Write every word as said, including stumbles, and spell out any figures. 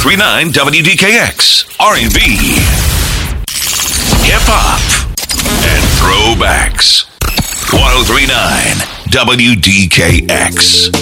three point nine W D K X, R and B, hip-hop, and throwbacks. ten thirty-nine W D K X.